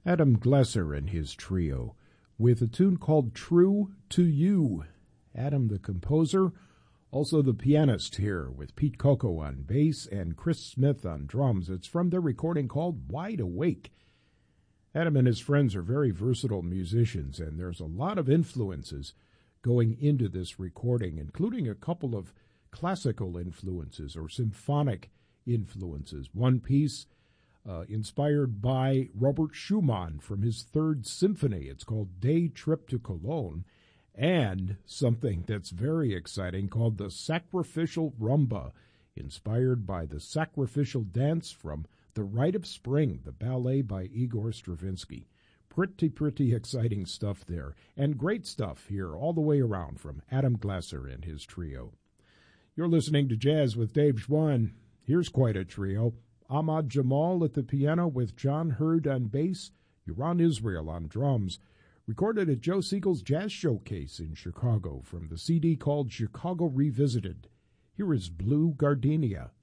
Adam Glesser and his trio with a tune called True to You. Adam, the composer, also the pianist here with Pete Coco on bass and Chris Smith on drums. It's from their recording called Wide Awake. Adam and his friends are very versatile musicians, and there's a lot of influences going into this recording, including a couple of classical influences or symphonic influences. One piece inspired by Robert Schumann from his Third Symphony. It's called Day Trip to Cologne, and something that's very exciting called the Sacrificial Rumba, inspired by the sacrificial dance from The Rite of Spring, the ballet by Igor Stravinsky. Pretty exciting stuff there, and great stuff here all the way around from Adam Glesser and his trio. You're listening to Jazz with Dave Schwann. Here's quite a trio. Ahmad Jamal at the piano with John Hurd on bass, Yaron Israel on drums, recorded at Joe Siegel's Jazz Showcase in Chicago from the CD called Chicago Revisited. Here is Blue Gardenia.